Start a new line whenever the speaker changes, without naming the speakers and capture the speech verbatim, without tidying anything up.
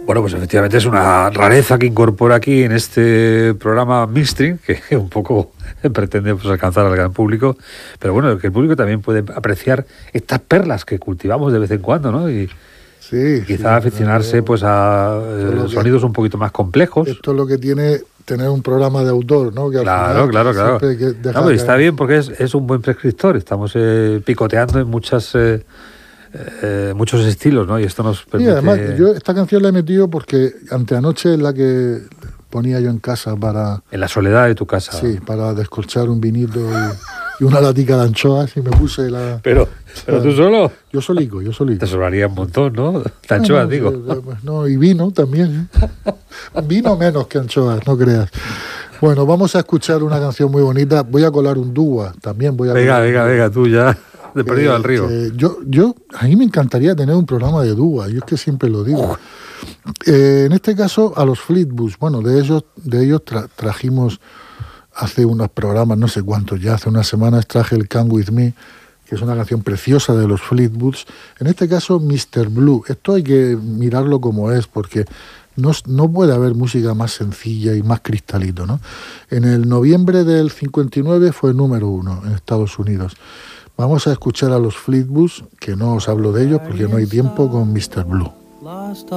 Bueno, pues efectivamente es una rareza que incorpora aquí en este programa mainstream, que un poco pretende pues, alcanzar al gran público, pero bueno, que el público también puede apreciar estas perlas que cultivamos de vez en cuando, ¿no? Y,
sí,
y quizá
sí,
aficionarse
claro.
pues a eh, sonidos un poquito más complejos.
Esto es lo que tiene tener un programa de autor, ¿no? Que al
Claro,
final
claro, claro.
siempre que deja
No, pero está
caer.
bien porque es, es un buen prescriptor. Estamos eh, picoteando en muchas eh, eh, muchos estilos, ¿no? Y esto nos permite...
Y además, yo esta canción la he metido porque anteanoche es la que ponía yo en casa para...
En la soledad de tu casa.
Sí, para descorchar un vinito y, y una latica de anchoas y me puse la...
Pero, pero tú solo...
Yo solico, yo solico.
Te sobraría un montón, ¿no? De anchoas,
no,
digo.
Sí, pues no, y vino también. ¿eh? Vino menos que anchoas, no creas. Bueno, vamos a escuchar una canción muy bonita. Voy a colar un dúa, también voy a
Venga,
colar
venga, venga, tú ya... De perdido al río.
Que yo, yo, a mí me encantaría tener un programa de dúa, yo es que siempre lo digo. Eh, en este caso, a los Fleetwood, bueno, de ellos, de ellos tra- trajimos hace unos programas, no sé cuántos ya, hace unas semanas traje el Come With Me, que es una canción preciosa de los Fleetwood. En este caso, mister Blue. Esto hay que mirarlo como es, porque no, no puede haber música más sencilla y más cristalito, ¿no? En el noviembre del cincuenta y nueve fue número uno en Estados Unidos. Vamos a escuchar a los Fleetwood, que no os hablo de ellos porque no hay tiempo, con mister Blue.